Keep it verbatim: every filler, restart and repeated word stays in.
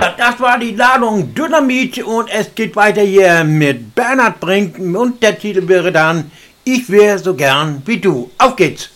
das war die Ladung Dynamit und es geht weiter hier mit Bernhard Brink und der Titel wäre dann Ich wär so gern wie du. Auf geht's!